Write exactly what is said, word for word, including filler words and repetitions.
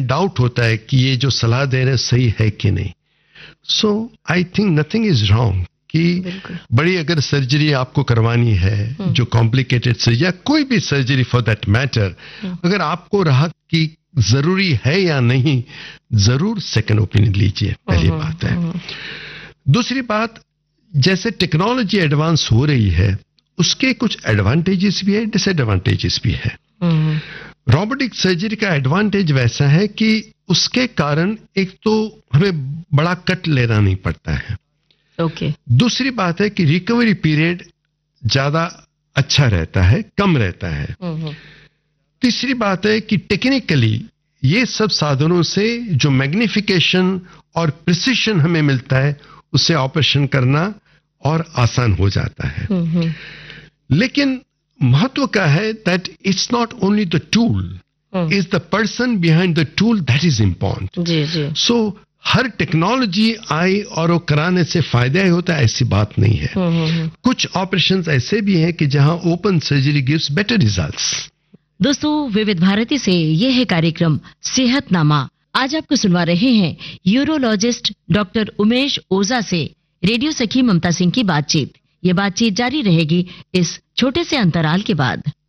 Doubt होता है कि ये जो सलाह दे रहे हैं सही है कि नहीं। सो I think nothing is wrong कि बड़ी अगर सर्जरी आपको करवानी है, जो कॉम्प्लिकेटेड सर्जरी या कोई भी सर्जरी फॉर दैट मैटर, अगर आपको राहत की जरूरी है या नहीं, जरूर सेकंड ओपिनियन लीजिए, पहली बात है। दूसरी बात, जैसे टेक्नोलॉजी एडवांस हो रही है उसके कुछ एडवांटेजेस भी है, डिसएडवांटेजेस भी है। रोबोटिक सर्जरी का एडवांटेज वैसा है कि उसके कारण एक तो हमें बड़ा कट लेना नहीं पड़ता है। Okay okay. दूसरी बात है कि रिकवरी पीरियड ज्यादा अच्छा रहता है, कम रहता है। तीसरी बात है कि टेक्निकली ये सब साधनों से जो मैग्निफिकेशन और प्रिसिशन हमें मिलता है उससे ऑपरेशन करना और आसान हो जाता है। लेकिन महत्व का है that it's not only the tool, is the person behind the tool that is important. Ji ji. So her technology आई और वो कराने से फायदा ही होता है ऐसी बात नहीं है। कुछ ऑपरेशंस ऐसे भी हैं कि जहां open surgery gives better results. दोस्तों, विविध भारती से ये है कार्यक्रम सेहतनामा। आज आपको सुनवा रहे हैं यूरोलॉजिस्ट डॉक्टर उमेश ओझा से रेडियो सखी ममता सिंह की बातचीत। ये बातचीत जारी रहेगी इस छोटे से अंतराल के बाद।